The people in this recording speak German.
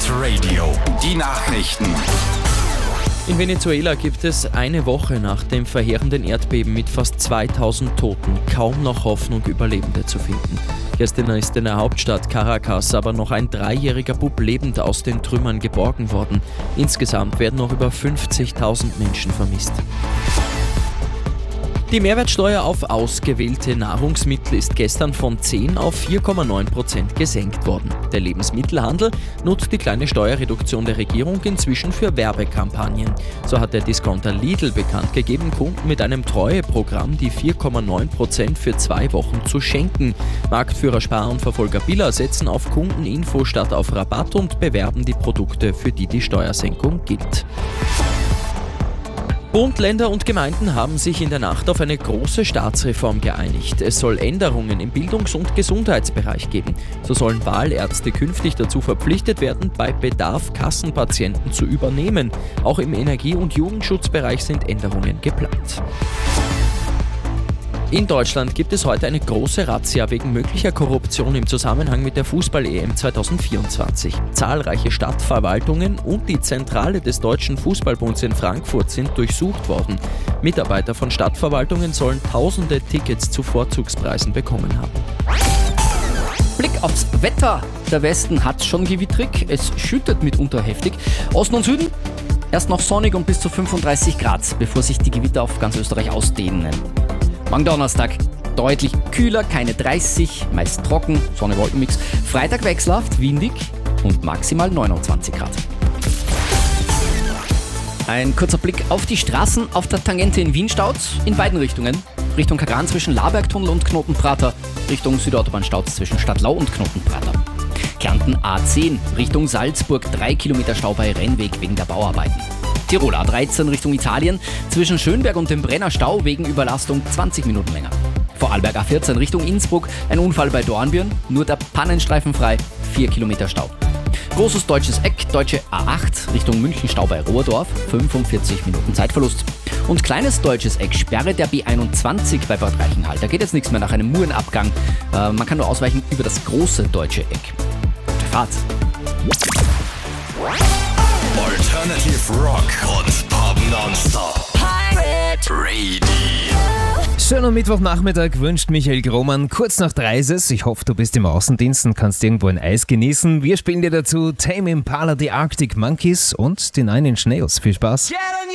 Hit Radio. Die Nachrichten. In Venezuela gibt es eine Woche nach dem verheerenden Erdbeben mit fast 2000 Toten kaum noch Hoffnung, Überlebende zu finden. Gestern ist in der Hauptstadt Caracas aber noch ein 3-jähriger Bub lebend aus den Trümmern geborgen worden. Insgesamt werden noch über 50.000 Menschen vermisst. Die Mehrwertsteuer auf ausgewählte Nahrungsmittel ist gestern von 10 auf 4,9% gesenkt worden. Der Lebensmittelhandel nutzt die kleine Steuerreduktion der Regierung inzwischen für Werbekampagnen. So hat der Discounter Lidl bekannt gegeben, Kunden mit einem Treueprogramm die 4,9% für 2 Wochen zu schenken. Marktführer Spar und Verfolger Billa setzen auf Kundeninfo statt auf Rabatt und bewerben die Produkte, für die die Steuersenkung gilt. Bund, Länder und Gemeinden haben sich in der Nacht auf eine große Staatsreform geeinigt. Es soll Änderungen im Bildungs- und Gesundheitsbereich geben. So sollen Wahlärzte künftig dazu verpflichtet werden, bei Bedarf Kassenpatienten zu übernehmen. Auch im Energie- und Jugendschutzbereich sind Änderungen geplant. In Deutschland gibt es heute eine große Razzia wegen möglicher Korruption im Zusammenhang mit der Fußball-EM 2024. Zahlreiche Stadtverwaltungen und die Zentrale des Deutschen Fußballbunds in Frankfurt sind durchsucht worden. Mitarbeiter von Stadtverwaltungen sollen tausende Tickets zu Vorzugspreisen bekommen haben. Blick aufs Wetter. Der Westen hat schon gewittrig, es schüttet mitunter heftig. Osten und Süden erst noch sonnig und bis zu 35 Grad, bevor sich die Gewitter auf ganz Österreich ausdehnen. Morgen Donnerstag deutlich kühler, keine 30, meist trocken, Sonne-Wolkenmix. Freitag wechselhaft, windig und maximal 29 Grad. Ein kurzer Blick auf die Straßen. Auf der Tangente in Wien staut's in beiden Richtungen. Richtung Kagran zwischen Labergtunnel und Knotenprater. Richtung Südautobahn staut's zwischen Stadtlau und Knotenprater. Kärnten A10 Richtung Salzburg, 3 Kilometer Stau bei Rennweg wegen der Bauarbeiten. Tirol A13 Richtung Italien, zwischen Schönberg und dem Brenner Stau wegen Überlastung 20 Minuten länger. Vorarlberg A14 Richtung Innsbruck, ein Unfall bei Dornbirn, nur der Pannenstreifen frei, 4 Kilometer Stau. Großes Deutsches Eck, Deutsche A8 Richtung München Stau bei Rohrdorf, 45 Minuten Zeitverlust. Und kleines Deutsches Eck, Sperre der B21 bei Bad Reichenhall. Da geht jetzt nichts mehr nach einem Murenabgang. Man kann nur ausweichen über das große Deutsche Eck. Gute Fahrt. Alternative Rock und Pop nonstop. Pirate Radio. Schönen Mittwochnachmittag wünscht Michael Grohmann. Kurz nach 3 ist es. Ich hoffe, du bist im Außendienst und kannst irgendwo ein Eis genießen. Wir spielen dir dazu Tame Impala, die Arctic Monkeys und die Nine Inch Nails. Viel Spaß.